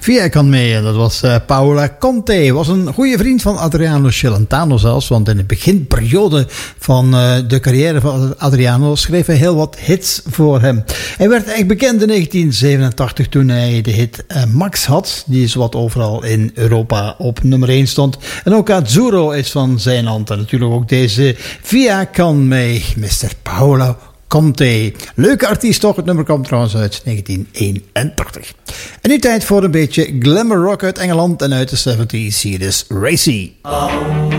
Via kan mee, en dat was Paola Conte. Was een goede vriend van Adriano Celentano zelfs, want in de beginperiode van de carrière van Adriano schreef hij heel wat hits voor hem. Hij werd echt bekend in 1987 toen hij de hit Max had, die zowat overal in Europa op nummer 1 stond. En ook Azzurro is van zijn hand en natuurlijk ook deze Via kan mee, Mr. Paolo Conte. Leuke artiest toch, het nummer komt trouwens uit 1981. En nu tijd voor een beetje glamour rock uit Engeland en uit de 70s. Hier is Racy.